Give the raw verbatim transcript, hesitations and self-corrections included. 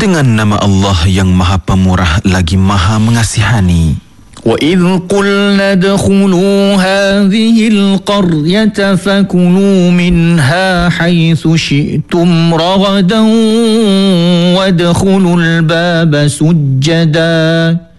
dengan nama Allah yang Maha Pemurah lagi Maha Mengasihani. وَإِذْ قُلْنَا ادْخُلُوا هَذِهِ الْقَرْيَةَ فَكُلُوا مِنْهَا حَيْثُ شِئْتُمْ رَغَدًا وَادْخُلُوا الْبَابَ سُجَّدًا